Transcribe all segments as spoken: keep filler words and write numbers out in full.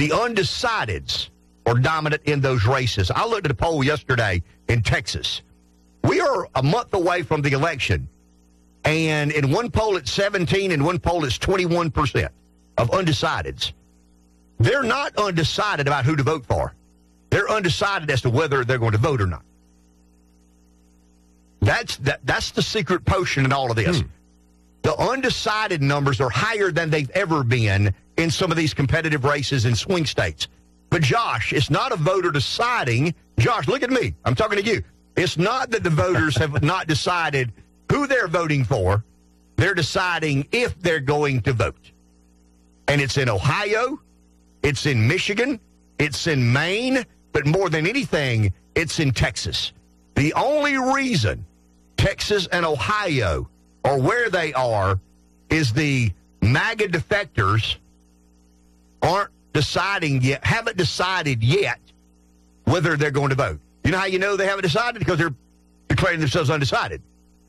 The undecideds are dominant in those races. I looked at a poll yesterday in Texas. We are a month away from the election, and in one poll it's seventeen, and one poll it's twenty-one percent of undecideds. They're not undecided about who to vote for. They're undecided as to whether they're going to vote or not. That's that, that's the secret potion in all of this. Hmm. The undecided numbers are higher than they've ever been in some of these competitive races in swing states. But, Josh, it's not a voter deciding. Josh, look at me. I'm talking to you. It's not that the voters have not decided who they're voting for. They're deciding if they're going to vote. And it's in Ohio. It's in Michigan. It's in Maine. But more than anything, it's in Texas. The only reason Texas and Ohio are where they are is the MAGA defectors aren't deciding yet, haven't decided yet whether they're going to vote. You know how you know they haven't decided? Because they're declaring themselves undecided.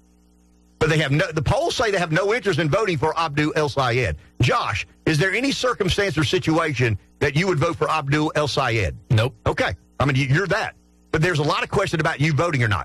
But they have no, the polls say they have no interest in voting for Abdul El-Sayed. Josh, is there any circumstance or situation that you would vote for Abdul El-Sayed? Nope. Okay. I mean, you're that. But there's a lot of question about you voting or not.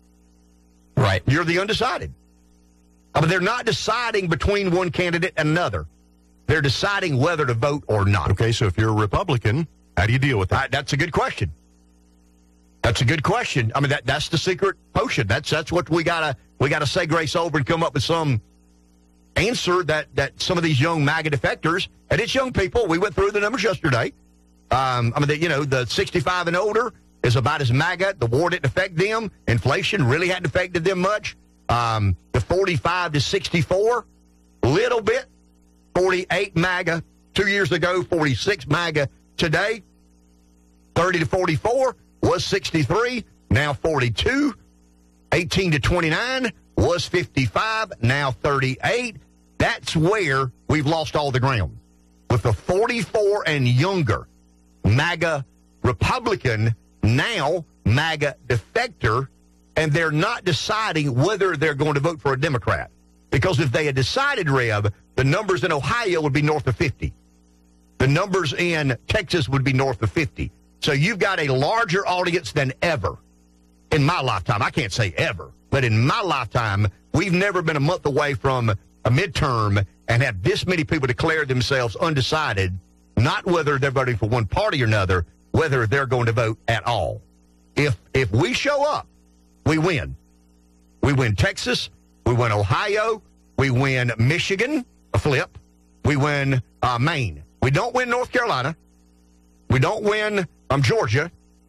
Right. You're the undecided. I mean, they're not deciding between one candidate and another. They're deciding whether to vote or not. Okay, so if you're a Republican, how do you deal with that? Uh, that's a good question. That's a good question. I mean, that that's the secret potion. That's that's what we gotta we gotta say grace over and come up with some answer that that some of these young MAGA defectors, and it's young people. We went through the numbers yesterday. Um, I mean, the, you know, the sixty-five and older is about as MAGA. The war didn't affect them. Inflation really hadn't affected them much. Um, the forty-five to sixty-four, little bit. forty-eight MAGA two years ago, forty-six MAGA today. thirty to forty-four was sixty-three, now forty-two. eighteen to twenty-nine was fifty-five, now thirty-eight. That's where we've lost all the ground. With the forty-four and younger MAGA Republican, now MAGA defector, and they're not deciding whether they're going to vote for a Democrat. Because if they had decided, Rev, the numbers in Ohio would be north of fifty. The numbers in Texas would be north of fifty. So you've got a larger audience than ever in my lifetime. I can't say ever, but in my lifetime, we've never been a month away from a midterm and have this many people declare themselves undecided, not whether they're voting for one party or another, whether they're going to vote at all. If if we show up, we win. We win Texas. We win Ohio. We win Michigan, a flip. We win uh, Maine. We don't win North Carolina. We don't win um, Georgia.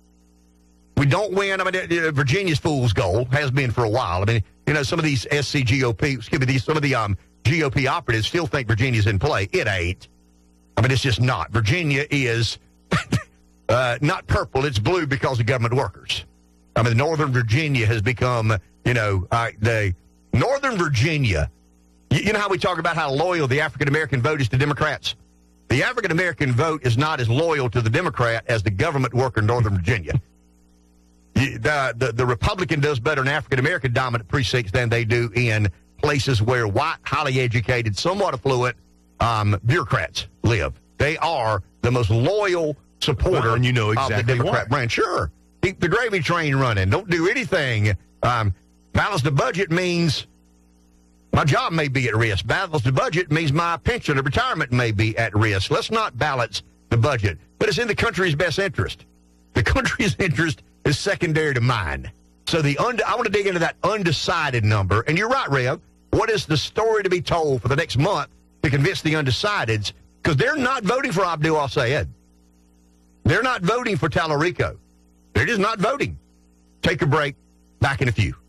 We don't win. I mean, uh, Virginia's fool's goal has been for a while. I mean, you know, some of these S C G O P, excuse me, these, some of the um, G O P operatives still think Virginia's in play. It ain't. I mean, it's just not. Virginia is uh, not purple. It's blue because of government workers. I mean, Northern Virginia has become, you know, uh, the Northern Virginia. You, you know how we talk about how loyal the African-American vote is to Democrats? The African-American vote is not as loyal to the Democrat as the government worker in Northern Virginia. You, the, the, the Republican does better in African-American dominant precincts than they do in places where white, highly educated, somewhat affluent um, bureaucrats live. They are the most loyal supporter well, and you know exactly of the Democrat why. brand. Sure. Keep the gravy train running. Don't do anything. Um, balance the budget means my job may be at risk. Balance the budget means my pension or retirement may be at risk. Let's not balance the budget. But it's in the country's best interest. The country's interest is secondary to mine. So the und- I want to dig into that undecided number. And you're right, Rev. What is the story to be told for the next month to convince the undecideds? Because they're not voting for Abdul El-Sayed. They're not voting for Tallarico. They're just not voting. Take a break. Back in a few.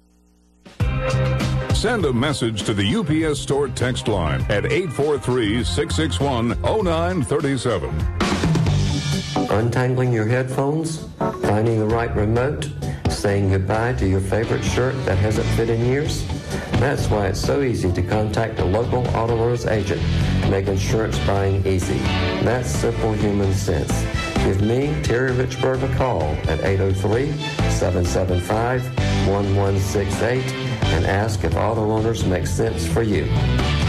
Send a message to the U P S Store text line at eight four three, six six one, oh nine three seven. Untangling your headphones, finding the right remote, saying goodbye to your favorite shirt that hasn't fit in years? That's why it's so easy to contact a local Auto Owners agent to make insurance buying easy. That's simple human sense. Give me, Terry Richburg, a call at eight oh three, seven seven five, one one six eight and ask if Auto Owners makes sense for you.